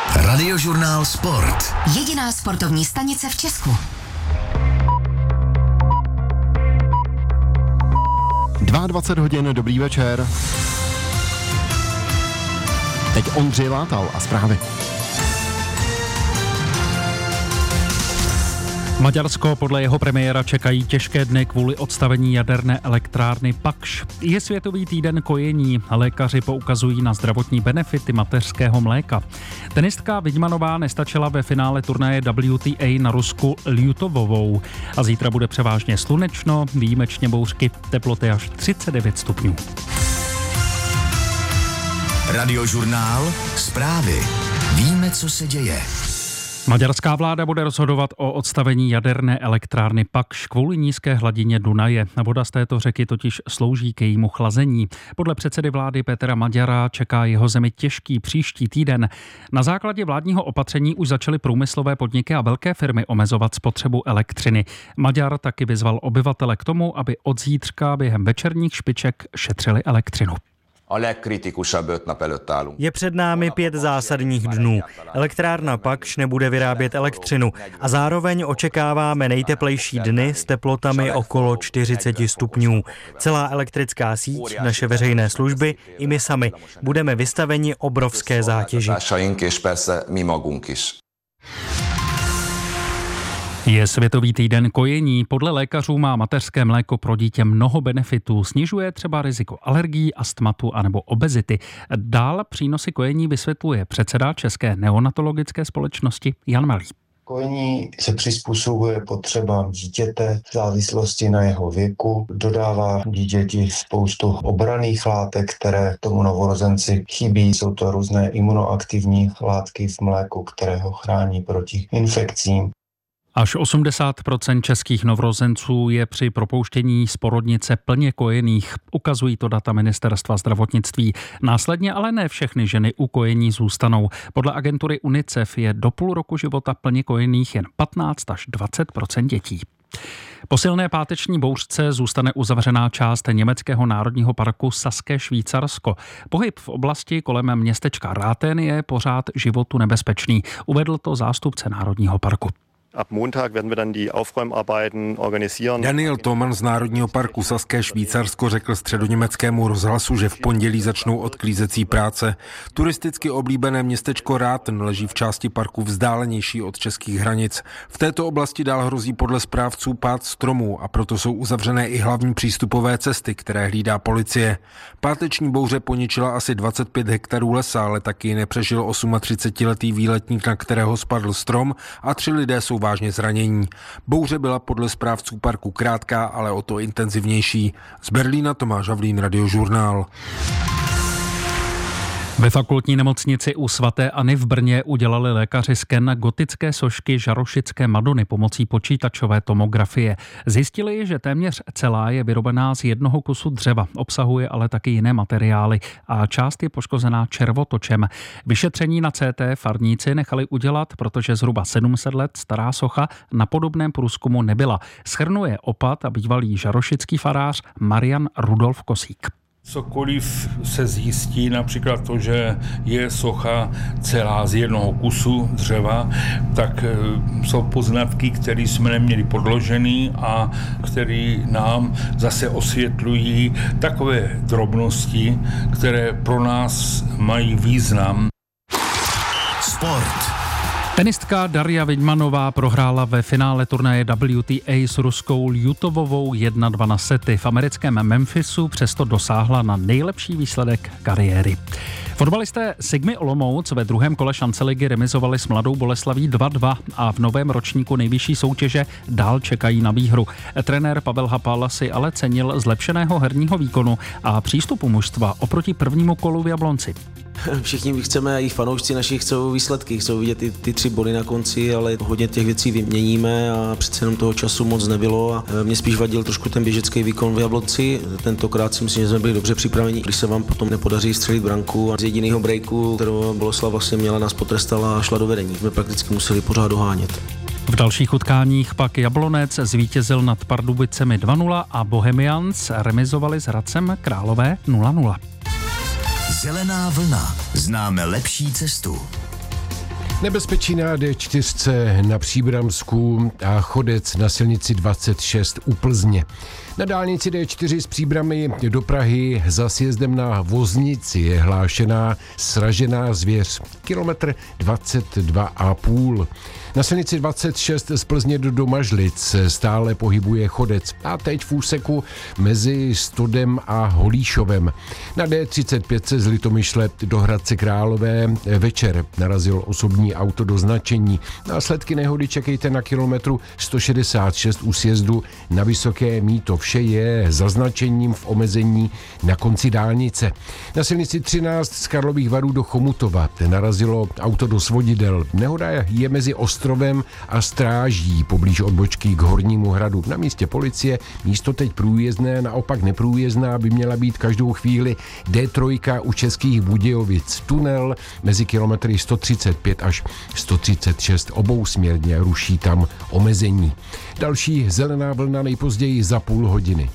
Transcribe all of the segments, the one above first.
Radiožurnál Sport. Jediná sportovní stanice v Česku. 22 hodin, dobrý večer. Teď Ondřej Látal a zprávy. Maďarsko podle jeho premiéra čekají těžké dny kvůli odstavení jaderné elektrárny Pakš. Je Světový týden kojení. Lékaři poukazují na zdravotní benefity mateřského mléka. Tenistka Vidmanová nestačila ve finále turnaje WTA na Rusku Ljutovovou. A zítra bude převážně slunečno, výjimečně bouřky, teploty až 39 stupňů. Radiožurnál Zprávy. Víme, co se děje. Maďarská vláda bude rozhodovat o odstavení jaderné elektrárny Pakš kvůli nízké hladině Dunaje. Voda z této řeky totiž slouží k jejímu chlazení. Podle předsedy vlády Petra Maďara čeká jeho zemi těžký příští týden. Na základě vládního opatření už začaly průmyslové podniky a velké firmy omezovat spotřebu elektřiny. Maďar taky vyzval obyvatele k tomu, aby od zítřka během večerních špiček šetřili elektřinu. Je před námi 5 zásadních dnů. Elektrárna Pakš nebude vyrábět elektřinu a zároveň očekáváme nejteplejší dny s teplotami okolo 40 stupňů. Celá elektrická síť, naše veřejné služby i my sami budeme vystaveni obrovské zátěži. Je Světový týden kojení. Podle lékařů má mateřské mléko pro dítě mnoho benefitů. Snižuje třeba riziko alergií, astmatu anebo obezity. Dál přínosy kojení vysvětluje předseda České neonatologické společnosti Jan Malý. Kojení se přizpůsobuje potřebám dítěte v závislosti na jeho věku, dodává dítěti spoustu obranných látek, které tomu novorozenci chybí. Jsou to různé imunoaktivní látky v mléku, které ho chrání proti infekcím. Až 80% českých novorozenců je při propouštění z porodnice plně kojených. Ukazují to data ministerstva zdravotnictví. Následně ale ne všechny ženy u kojení zůstanou. Podle agentury UNICEF je do půl roku života plně kojených jen 15 až 20% dětí. Po silné páteční bouřce zůstane uzavřená část německého národního parku Saské Švýcarsko. Pohyb v oblasti kolem městečka Rathen je pořád životu nebezpečný, uvedl to zástupce národního parku. Ab Montag werden wir dann die Aufräumarbeiten organisieren. Daniel Thoman z Národního parku Saské Švýcarsko řekl Středoněmeckému rozhlasu, že v pondělí začnou odklízecí práce. Turisticky oblíbené městečko Rathen leží v části parku vzdálenější od českých hranic. V této oblasti dál hrozí podle správců pád stromů a proto jsou uzavřené i hlavní přístupové cesty, které hlídá policie. Páteční bouře poničila asi 25 hektarů lesa, ale taky nepřežil 38letý výletník, na kterého spadl strom, a 3 lidé jsou vážně zranění. Bouře byla podle správců parku krátká, ale o to intenzivnější. Z Berlína Tomáš Havlín, Radiožurnál. Ve fakultní nemocnici u svaté Anny v Brně udělali lékaři sken gotické sošky Žarošické Madony pomocí počítačové tomografie. Zjistili, že téměř celá je vyrobená z jednoho kusu dřeva, obsahuje ale taky jiné materiály a část je poškozená červotočem. Vyšetření na CT farníci nechali udělat, protože zhruba 700 let stará socha na podobném průzkumu nebyla. Shrnuje opat a bývalý žarošický farář Marian Rudolf Kosík. Cokoliv se zjistí, například to, že je socha celá z jednoho kusu dřeva, tak jsou poznatky, které jsme neměli podložený a které nám zase osvětlují takové drobnosti, které pro nás mají význam. Sport. Tenistka Darja Vidmanová prohrála ve finále turnaje WTA s ruskou Ljutovovou 1-2 na sety. V americkém Memphisu přesto dosáhla na nejlepší výsledek kariéry. Fotbalisté Sigmy Olomouc ve druhém kole šanceligy remizovali s Mladou Boleslaví 2-2 a v novém ročníku nejvyšší soutěže dál čekají na výhru. Trenér Pavel Hapal si ale cenil zlepšeného herního výkonu a přístupu mužstva oproti prvnímu kolu v Jablonci. Všichni chceme, i fanoušci naši chcou výsledky, chcou vidět ty 3 body na konci, ale hodně těch věcí vyměníme a přece jenom toho času moc nebylo a mě spíš vadil trošku ten běžecký výkon v Jablonci. Tentokrát si myslím, že jsme byli dobře připraveni, když se vám potom nepodaří střelit branku a z jediného breaku, kterou Boleslav vlastně měla, nás potrestala a šla do vedení. Jsme prakticky museli pořád dohánět. V dalších utkáních pak Jablonec zvítězil nad Pardubicemi 2-0 a Bohemians remizovali s Hradcem Králové 0-0. Zelená vlna. Známe lepší cestu. Nebezpečí na D4 na Příbramsku a chodec na silnici 26 u Plzně. Na dálnici D4 z Příbramy do Prahy za sjezdem na Voznici je hlášená sražená zvěř. Kilometr 22,5. Na silnici 26 z Plzně do Domažlic stále pohybuje chodec. A teď v úseku mezi Stodem a Holíšovem. Na D35 z Litomyšle do Hradce Králové večer narazil osobní auto do značení. Následky nehody čekejte na kilometru 166 u sjezdu na Vysoké Mýto. Vše je zaznačením v omezení na konci dálnice. Na silnici 13 z Karlových Varů do Chomutova narazilo auto do svodidel. Nehoda je mezi Ostrovem a Stráží poblíž odbočky k Hornímu Hradu. Na místě policie místo teď průjezdné, naopak neprůjezdná by měla být každou chvíli D3 u Českých Budějovic. Tunel mezi kilometry 135 až 136 obousměrně ruší tam omezení. Další zelená vlna nejpozději za půl hodiny.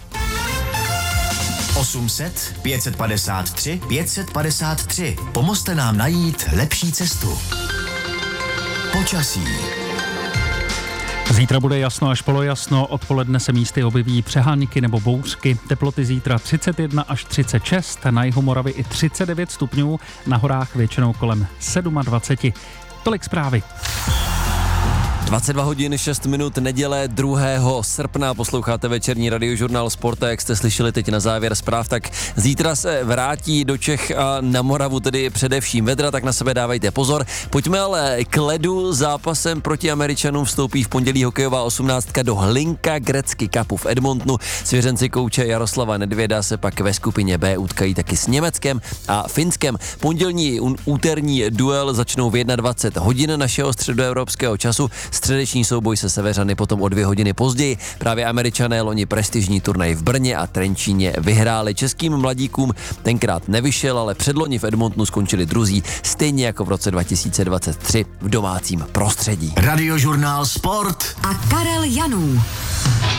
800 553 553. Pomozte nám najít lepší cestu. Počasí. Zítra bude jasno až polojasno, odpoledne se místy objeví přehánky nebo bouřky. Teploty zítra 31 až 36, na jihu Moravy i 39 stupňů, na horách většinou kolem 27. Tolik zprávy. 22 hodin 6 minut, neděle 2. srpna, posloucháte večerní radiožurnál Sport, jak jste slyšeli teď na závěr zpráv, tak zítra se vrátí do Čech a na Moravu tedy především vedra, tak na sebe dávejte pozor. Pojďme ale k ledu, zápasem proti Američanům vstoupí v pondělí hokejová 18 do Hlinka Gretzky Cupu v Edmontonu. Svěřenci kouče Jaroslava Nedvěda se pak ve skupině B utkají taky s Německem a Finskem. Pondělní úterní duel začnou v 21 hodin našeho středoevropského času. Středeční souboj se Severany potom o 2 hodiny později. Právě Američané loni prestižní turnaj v Brně a Trenčíně vyhráli. Českým mladíkům tenkrát nevyšel, ale předloni v Edmontonu skončili druzí, stejně jako v roce 2023 v domácím prostředí. Radiožurnál Sport a Karel Janů.